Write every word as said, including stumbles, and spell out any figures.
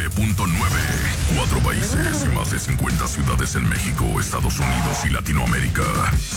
nueve punto nueve. Cuatro países y más de cincuenta ciudades en México, Estados Unidos y Latinoamérica.